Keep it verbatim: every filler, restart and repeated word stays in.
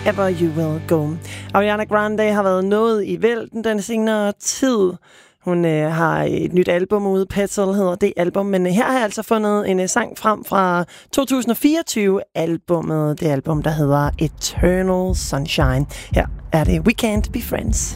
Wherever You Will Go. Ariana Grande har været noget i vælten den senere tid. Hun øh, har et nyt album ude, Petal hedder det album, men øh, her har jeg altså fundet en øh, sang frem fra to tusind og fireogtyve-albummet, det album, der hedder Eternal Sunshine. Her er det We Can't Be Friends.